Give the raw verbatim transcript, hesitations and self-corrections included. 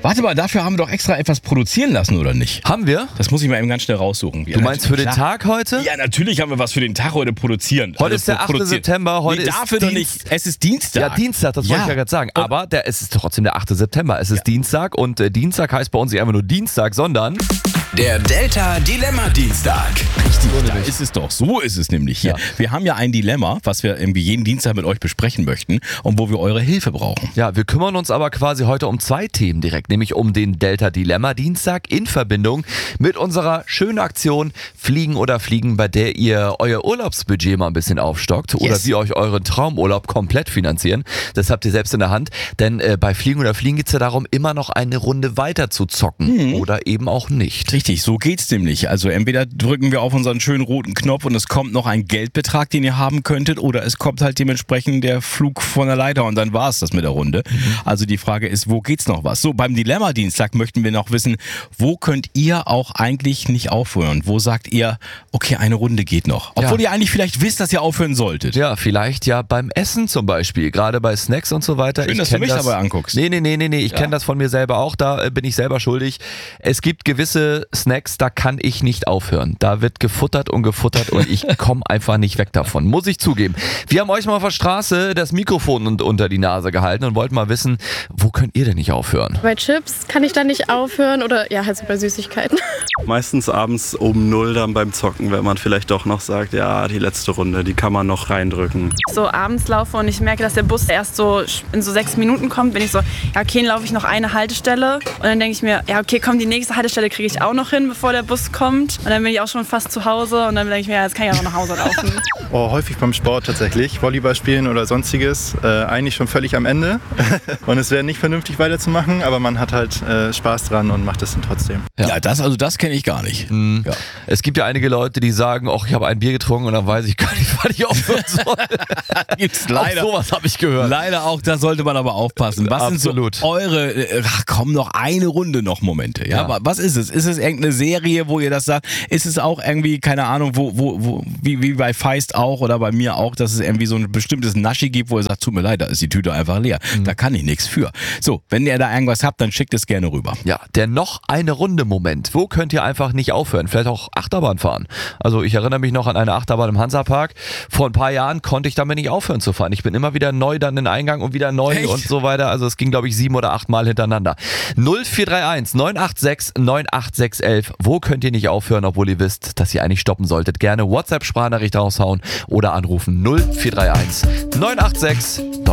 Warte mal, dafür haben wir doch extra etwas produzieren lassen, oder nicht? Haben wir? Das muss ich mal eben ganz schnell raussuchen. Du meinst für den Klar. Tag heute? Ja, natürlich haben wir was für den Tag heute produzieren. Heute Also ist der achte produzieren. September, heute nee, ist dafür doch Dienst- nicht. Es ist Dienstag. Ja, Dienstag, das Ja. wollte ich ja gerade sagen. Aber der, es ist trotzdem der achte September. Es ist ja. Dienstag und äh, Dienstag heißt bei uns nicht einfach nur Dienstag, sondern... Der Delta Dilemma Dienstag. Richtig, da ist es doch. So ist es nämlich hier. Ja. Wir haben ja ein Dilemma, was wir irgendwie jeden Dienstag mit euch besprechen möchten und wo wir eure Hilfe brauchen. Ja, wir kümmern uns aber quasi heute um zwei Themen direkt, nämlich um den Delta Dilemma Dienstag in Verbindung mit unserer schönen Aktion Fliegen oder Fliegen, bei der ihr euer Urlaubsbudget mal ein bisschen aufstockt oder Yes. wir euch euren Traumurlaub komplett finanzieren. Das habt ihr selbst in der Hand, denn äh, bei Fliegen oder Fliegen geht es ja darum, immer noch eine Runde weiter zu zocken Mhm. oder eben auch nicht. Richtig, so geht's nämlich. Also entweder drücken wir auf unseren schönen roten Knopf und es kommt noch ein Geldbetrag, den ihr haben könntet, oder es kommt halt dementsprechend der Flug von der Leiter und dann war es das mit der Runde. Also die Frage ist, wo geht's noch was? So, beim Dilemma-Dienstag möchten wir noch wissen, wo könnt ihr auch eigentlich nicht aufhören? Wo sagt ihr, okay, eine Runde geht noch? Obwohl Ja. ihr eigentlich vielleicht wisst, dass ihr aufhören solltet. Ja, vielleicht ja beim Essen zum Beispiel, gerade bei Snacks und so weiter. Schön, ich dass du kenn mich das, dabei anguckst. Nee, nee, nee, nee, nee. ich Ja. kenne das von mir selber auch, da äh, bin ich selber schuldig. Es gibt gewisse Snacks, da kann ich nicht aufhören. Da wird gefuttert und gefuttert und ich komme einfach nicht weg davon, muss ich zugeben. Wir haben euch mal auf der Straße das Mikrofon und unter die Nase gehalten und wollten mal wissen, wo könnt ihr denn nicht aufhören? Bei Chips kann ich dann nicht aufhören oder ja, halt so bei Süßigkeiten. Meistens abends um null dann beim Zocken, wenn man vielleicht doch noch sagt, ja, die letzte Runde, die kann man noch reindrücken. So abends laufe und ich merke, dass der Bus erst so in so sechs Minuten kommt, bin ich so, ja okay, dann laufe ich noch eine Haltestelle und dann denke ich mir, ja okay, komm, die nächste Haltestelle kriege ich auch noch hin, bevor der Bus kommt und dann bin ich auch schon fast zu Hause und dann denke ich mir, ja, jetzt kann ich auch noch nach Hause laufen. Oh, häufig beim Sport tatsächlich, Volleyball spielen oder sonstiges, äh, eigentlich schon völlig am Ende und es wäre nicht vernünftig weiterzumachen, aber man hat halt äh, Spaß dran und macht es dann trotzdem. Ja, ja das, also das kenne ich gar nicht. Mhm. Ja. Es gibt ja einige Leute, die sagen, ach, ich habe ein Bier getrunken und dann weiß ich gar nicht, wann ich aufhören soll. Gibt's Auch leider. sowas habe ich gehört. Leider auch, da sollte man aber aufpassen. Was Absolut. sind so eure, äh, ach komm, noch eine Runde noch Momente, ja? Ja. Was ist es? Ist es irgendeine Serie, wo ihr das sagt? Ist es auch irgendwie, keine Ahnung, wo, wo, wo, wie, wie bei Feist auch oder bei mir auch, dass es irgendwie so ein bestimmtes Naschi gibt, wo ihr sagt, tut mir leid, da ist die Tüte einfach leer. Mhm. Da kann ich nichts für. So, wenn ihr da irgendwas habt, dann schickt es gerne rüber. Ja, der noch eine Runde Moment. Wo könnt ihr einfach nicht aufhören? Vielleicht auch Achterbahn fahren. Also ich erinnere mich noch an eine Achterbahn im Hansapark. Vor ein paar Jahren konnte ich damit nicht aufhören zu fahren. Ich bin immer wieder neu dann in den Eingang und wieder neu Echt? und so weiter. Also es ging, glaube ich, sieben oder acht Mal hintereinander. null vier drei eins neun acht sechs neun acht sechs elf. Wo könnt ihr nicht aufhören, obwohl ihr wisst, dass ihr eigentlich stoppen solltet? Gerne WhatsApp-Sprachnachricht raushauen oder anrufen null vier drei eins neun acht sechs